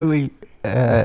Oui. euh,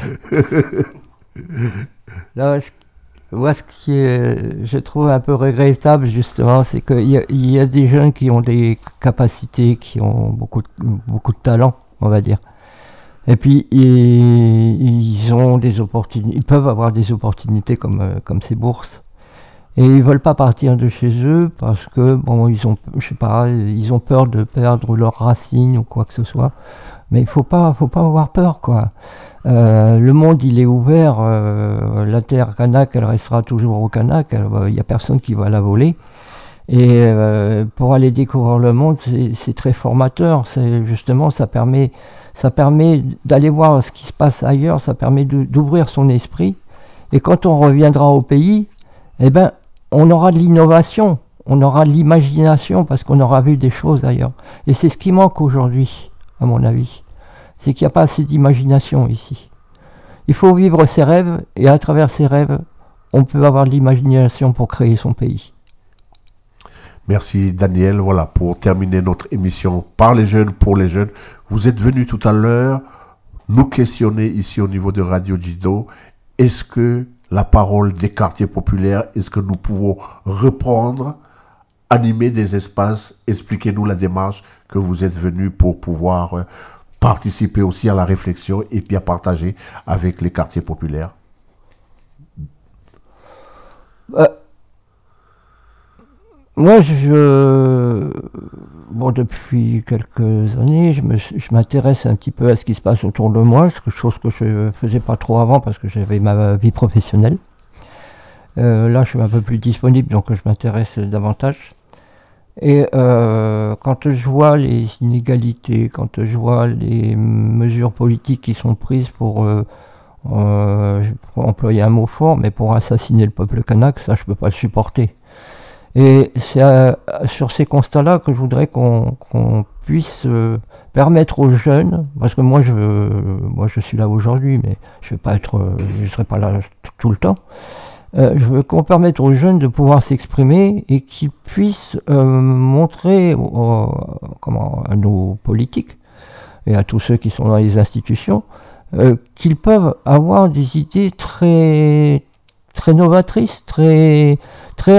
Là, moi, ce qui est, je trouve un peu regrettable, justement, c'est qu'il y a des jeunes qui ont des capacités, qui ont beaucoup de talent, on va dire. Et puis, ils ont des opportunités, ils peuvent avoir des opportunités comme ces bourses. Et ils veulent pas partir de chez eux parce que, bon, je sais pas, ils ont peur de perdre leurs racines ou quoi que ce soit. Mais faut pas avoir peur, quoi. Le monde, il est ouvert. La terre kanak, elle restera toujours au kanak. Il n'y a personne qui va la voler. Et pour aller découvrir le monde, c'est très formateur. Justement, ça permet d'aller voir ce qui se passe ailleurs. Ça permet d'ouvrir son esprit. Et quand on reviendra au pays, eh ben, on aura de l'innovation. On aura de l'imagination parce qu'on aura vu des choses ailleurs. Et c'est ce qui manque aujourd'hui, à mon avis. C'est qu'il n'y a pas assez d'imagination ici. Il faut vivre ses rêves et à travers ses rêves, on peut avoir de l'imagination pour créer son pays. Merci Daniel. Voilà, pour terminer notre émission par les jeunes, pour les jeunes. Vous êtes venu tout à l'heure nous questionner ici au niveau de Radio Jido. Est-ce que la parole des quartiers populaires, est-ce que nous pouvons reprendre, animer des espaces? Expliquez-nous la démarche que vous êtes venu pour pouvoir participer aussi à la réflexion et puis à partager avec les quartiers populaires. Euh, Moi, bon, depuis quelques années, je m'intéresse un petit peu à ce qui se passe autour de moi, chose que je ne faisais pas trop avant parce que j'avais ma vie professionnelle. Là, je suis un peu plus disponible, donc je m'intéresse davantage. Et quand je vois les inégalités, quand je vois les mesures politiques qui sont prises pour employer un mot fort, mais pour assassiner le peuple kanak, ça, je peux pas le supporter. Et c'est sur ces constats-là que je voudrais qu'on puisse permettre aux jeunes, parce que moi je suis là aujourd'hui, mais je serai pas là tout le temps. Je veux qu'on permette aux jeunes de pouvoir s'exprimer et qu'ils puissent montrer à nos politiques et à tous ceux qui sont dans les institutions qu'ils peuvent avoir des idées très novatrices, très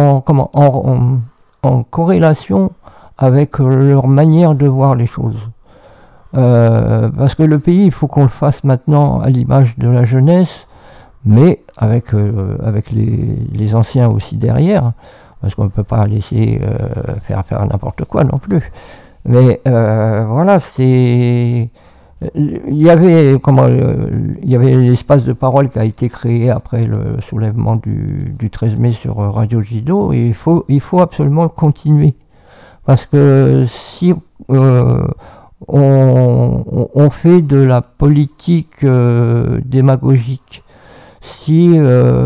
en corrélation avec leur manière de voir les choses. Parce que le pays, il faut qu'on le fasse maintenant à l'image de la jeunesse, mais avec les anciens aussi derrière, parce qu'on ne peut pas laisser faire n'importe quoi non plus. Mais voilà, il y avait l'espace de parole qui a été créé après le soulèvement du 13 mai sur Radio Jido, et il faut absolument continuer. Parce que si on fait de la politique démagogique, si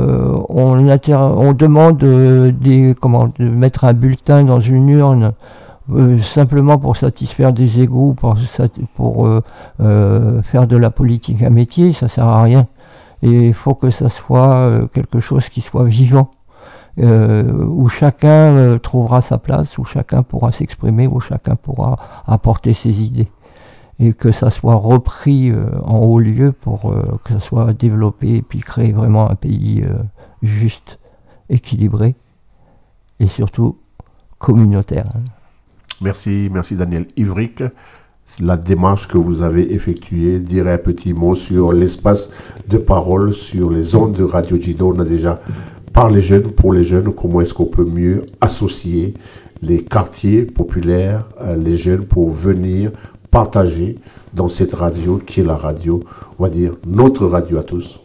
on demande de mettre un bulletin dans une urne simplement pour satisfaire des égos, pour faire de la politique un métier, ça sert à rien. Et il faut que ça soit quelque chose qui soit vivant, où chacun trouvera sa place, où chacun pourra s'exprimer, où chacun pourra apporter ses idées. Et que ça soit repris en haut lieu pour que ça soit développé et puis créer vraiment un pays juste, équilibré et surtout communautaire. Merci, merci Daniel Ivric. La démarche que vous avez effectuée, dirait un petit mot sur l'espace de parole, sur les ondes de Radio Jido. On a déjà par les jeunes, pour les jeunes, comment est-ce qu'on peut mieux associer les quartiers populaires, les jeunes pour venir partager dans cette radio qui est la radio, on va dire, notre radio à tous.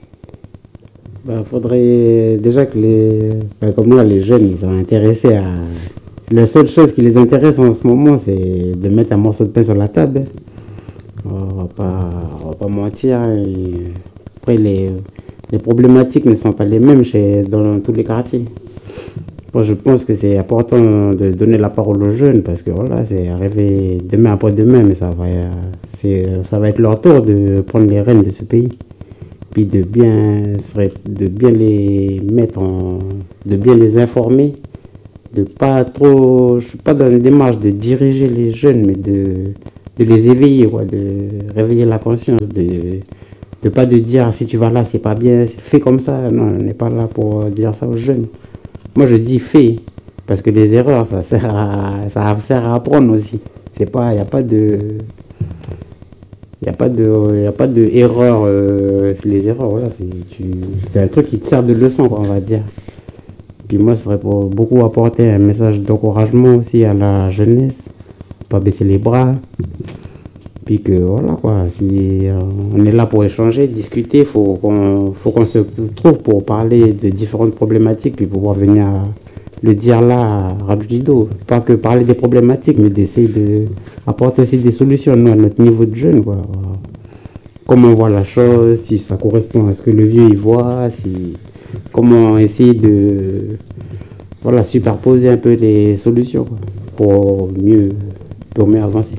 Faudrait déjà que comme moi, les jeunes, ils sont intéressés à... La seule chose qui les intéresse en ce moment, c'est de mettre un morceau de pain sur la table. On va pas mentir. Après, les problématiques ne sont pas les mêmes dans tous les quartiers. Moi, je pense que c'est important de donner la parole aux jeunes parce que voilà, c'est arrivé demain après-demain, mais ça va être leur tour de prendre les rênes de ce pays. Puis de bien les mettre de bien les informer. Je suis pas dans une démarche de diriger les jeunes, mais de les éveiller, quoi, de réveiller la conscience, de pas de dire si tu vas là, c'est pas bien, fais comme ça. Non, on n'est pas là pour dire ça aux jeunes. Moi, je dis fais, parce que les erreurs, ça sert à apprendre aussi. C'est pas, il n'y a pas de. Il n'y a pas de erreur. Les erreurs, voilà, c'est un truc qui te sert de leçon, quoi, on va dire. Puis moi, ce serait pour beaucoup apporter un message d'encouragement aussi à la jeunesse. Pas baisser les bras. Puis que voilà, quoi. Si on est là pour échanger, discuter, faut qu'on se trouve pour parler de différentes problématiques, puis pouvoir venir le dire là à Radio Jido. Pas que parler des problématiques, mais d'essayer d'apporter aussi des solutions, nous, à notre niveau de jeune, quoi. Comment on voit la chose, si ça correspond à ce que le vieux il voit, comment essayer de superposer un peu les solutions, quoi, pour mieux avancer.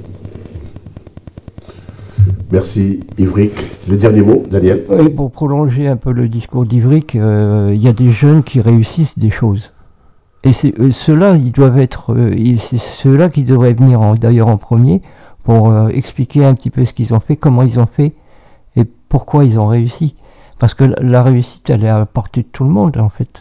Merci Ivric. Le dernier mot, Daniel. Oui, pour prolonger un peu le discours d'Ivric, il y a des jeunes qui réussissent des choses. Et c'est ceux-là, ils doivent être, c'est ceux-là qui devraient venir d'ailleurs en premier pour expliquer un petit peu ce qu'ils ont fait, comment ils ont fait et pourquoi ils ont réussi. Parce que la réussite, elle est à la portée de tout le monde, en fait.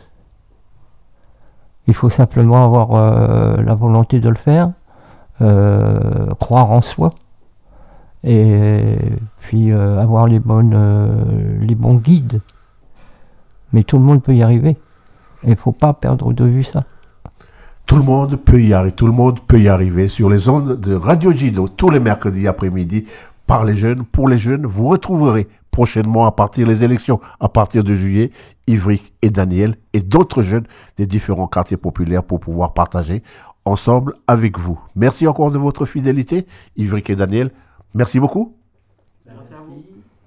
Il faut simplement avoir la volonté de le faire, croire en soi, et puis avoir les bons guides. Mais tout le monde peut y arriver. Il ne faut pas perdre de vue ça. Tout le monde peut y arriver sur les ondes de Radio Jido tous les mercredis après-midi par les jeunes, pour les jeunes. Vous retrouverez prochainement, à partir des élections, à partir de juillet, Ivric et Daniel et d'autres jeunes des différents quartiers populaires pour pouvoir partager ensemble avec vous. Merci encore de votre fidélité, Ivric et Daniel. Merci beaucoup. Merci à vous.